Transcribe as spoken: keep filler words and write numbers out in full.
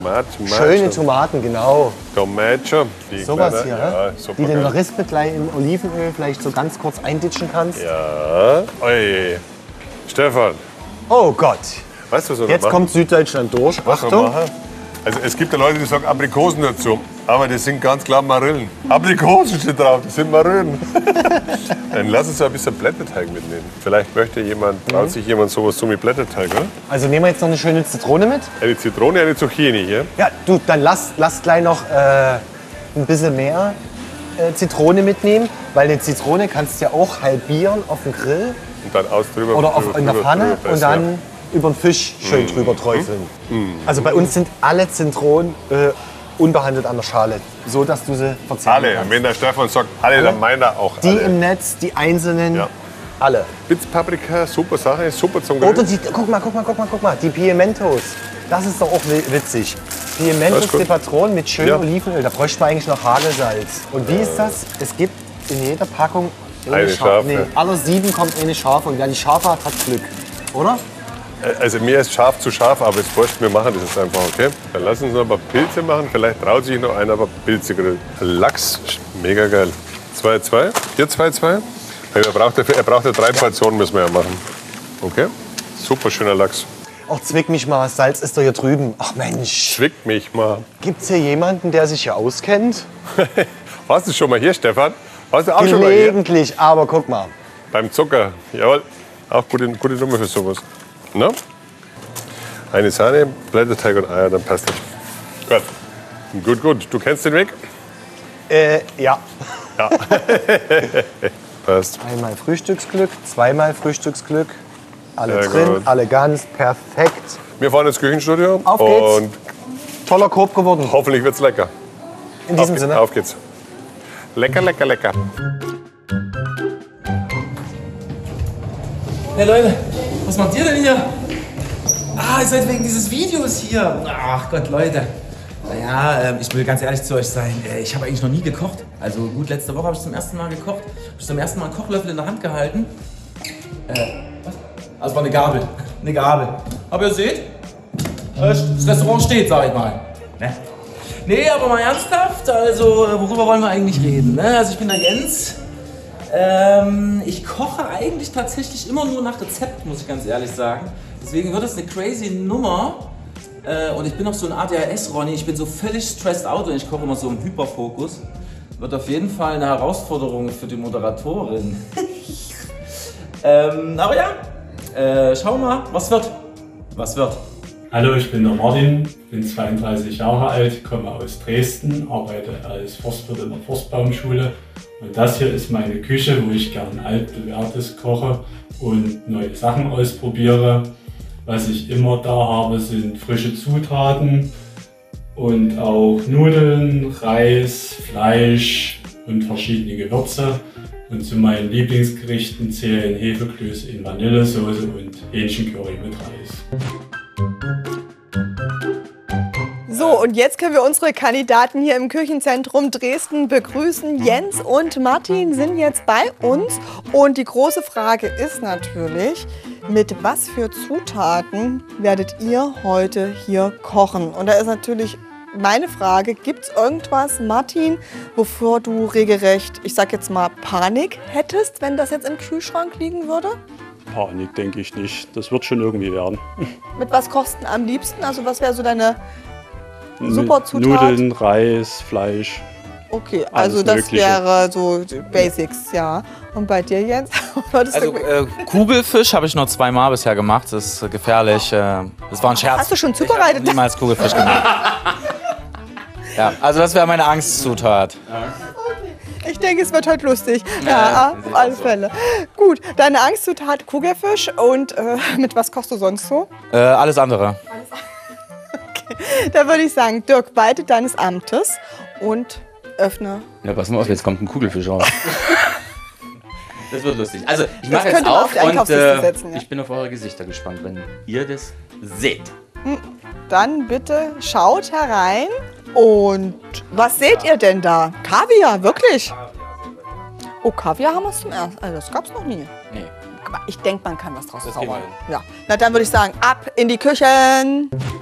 Tomaten, Schöne Tomaten, genau. Tomaten. Sowas hier, ja, ne? super Die du in der geil. Rispe gleich in Olivenöl vielleicht so ganz kurz einditschen kannst. Ja. Oi. Stefan, Oh Gott. weißt du, was wir Jetzt machen? kommt Süddeutschland durch. Was wir Achtung. machen? Also es gibt ja Leute, die sagen Aprikosen dazu. Aber das sind ganz klar Marillen. Aprikosen steht drauf, das sind Marillen. Dann lass uns ein bisschen Blätterteig mitnehmen. Vielleicht möchte jemand, traut sich jemand sowas so mit Blätterteig, oder? Also nehmen wir jetzt noch eine schöne Zitrone mit. Eine Zitrone, eine Zucchini hier. Ja, du, dann lass, lass gleich noch äh, ein bisschen mehr äh, Zitrone mitnehmen. Weil eine Zitrone kannst du ja auch halbieren auf dem Grill Und dann aus drüber. oder auf, drüber, in der drüber, Pfanne drüber, und dann über den Fisch schön drüber träufeln. Also bei uns sind alle Zitronen äh, unbehandelt an der Schale, so dass du sie verzehren Alle. kannst. Wenn der Stefan sagt alle, dann meint er auch Die alle. im Netz, die einzelnen, Ja. alle. Spitzpaprika, super Sache, super zum Oder Grillen. die, guck mal, guck mal, guck mal, guck mal, die Piementos. Das ist doch auch wi- witzig. Das Piementos ist gut. de Patron mit schönem Ja. Olivenöl. Da bräuchte man eigentlich noch Hagelsalz. Und wie ist das? Es gibt in jeder Packung Eine scharfe. Nee, aller sieben kommt eine scharfe. Und wer die scharfe hat, hat Glück. Oder? Also mir ist scharf zu scharf, aber jetzt wurscht, wir machen das jetzt einfach, okay? Dann lass uns noch ein paar Pilze machen. Vielleicht traut sich noch einer, aber Pilze grillen. Lachs, mega geil. zwei zwei, hier zwei zwei. Er braucht, ja- er braucht ja drei Portionen, müssen wir ja machen. Okay? Super schöner Lachs. Ach, zwick mich mal, das Salz ist doch hier drüben. Ach Mensch, Schwickt mich mal. gibt's hier jemanden, der sich hier auskennt? Warst du schon mal hier, Stefan? Warst du auch schon mal hier? Gelegentlich, aber guck mal. Beim Zucker. Jawohl. Auch gute, gute Nummer für sowas. Na? Eine Sahne, Blätterteig und Eier, dann passt das. Gut. Gut, gut. Du kennst den Weg? Äh, ja. Passt. Einmal Frühstücksglück, zweimal Frühstücksglück. Alle Sehr drin, gut. alle ganz perfekt. Wir fahren ins Küchenstudio. Auf geht's. Und Toller Korb geworden. hoffentlich wird's lecker. In diesem auf, Sinne. Auf geht's. Lecker, lecker, lecker. Hey Leute, was macht ihr denn hier? Ah, ihr seid wegen dieses Videos hier. Ach Gott, Leute. Naja, ähm, ich will ganz ehrlich zu euch sein. Äh, ich habe eigentlich noch nie gekocht. Also gut, letzte Woche habe ich zum ersten Mal gekocht. Habe ich zum ersten Mal einen Kochlöffel in der Hand gehalten. Äh, was? Also war eine Gabel. Eine Gabel. Aber ihr seht, äh, das Restaurant steht, sag ich mal. Ne? Nee, aber mal ernsthaft, also äh, worüber wollen wir eigentlich reden? Ne? Also ich bin der Jens. Ähm, ich koche eigentlich tatsächlich immer nur nach Rezept, muss ich ganz ehrlich sagen. Deswegen wird das eine crazy Nummer. Äh, und ich bin auch so ein A D H S-Ronny. Ich bin so völlig stressed out und ich koche immer so im Hyperfokus. Wird auf jeden Fall eine Herausforderung für die Moderatorin. ähm, aber ja, äh, schauen wir mal, was wird. Was wird. Hallo, ich bin der Martin, bin zweiunddreißig Jahre alt, komme aus Dresden, arbeite als Forstwirt in der Forstbaumschule. Und das hier ist meine Küche, wo ich gern altbewährtes koche und neue Sachen ausprobiere. Was ich immer da habe, sind frische Zutaten und auch Nudeln, Reis, Fleisch und verschiedene Gewürze. Und zu meinen Lieblingsgerichten zählen Hefeklöße in Vanillesoße und Hähnchencurry mit Reis. So, und jetzt können wir unsere Kandidaten hier im Küchenzentrum Dresden begrüßen. Jens und Martin sind jetzt bei uns. Und die große Frage ist natürlich, mit was für Zutaten werdet ihr heute hier kochen? Und da ist natürlich meine Frage, gibt es irgendwas, Martin, wovor du regelrecht, ich sag jetzt mal, Panik hättest, wenn das jetzt im Kühlschrank liegen würde? Panik denke ich nicht. Das wird schon irgendwie werden. Mit was kochst du am liebsten? Also was wäre so deine super Zutat? Nudeln, Reis, Fleisch. Okay, Alles also das Mögliche. wäre so die Basics, ja. Und bei dir, Jens? Würdest Also du- äh, Kugelfisch habe ich noch zweimal bisher gemacht. Das ist äh, gefährlich. Äh, das war ein Scherz. Hast du schon Ich habe zubereitet? niemals Kugelfisch gemacht. Ja, also das wäre meine Angstzutat. Ich denke, es wird heute lustig. Ja, Ja, auf alle Fälle. Gut, deine Angstzutat Kugelfisch. Und äh, mit was kochst du sonst so? Äh, alles andere. Da würde ich sagen, Dirk, walte deines Amtes und öffne. Ja, pass mal auf, jetzt kommt ein Kugelfisch raus. Das wird lustig. Also, ich Das mache jetzt könnte man auf auf die und Einkaufsliste äh, setzen, ja. ich bin auf eure Gesichter gespannt, wenn ihr das seht. Dann bitte schaut herein. Und was seht ihr denn da? Kaviar, wirklich? Oh, Kaviar haben wir zum ersten. Also das gab's noch nie. Nee. Aber ich denke, man kann was draus Das kriegen wir zaubern. hin. Ja. Na, dann würde ich sagen, ab in die Küchen.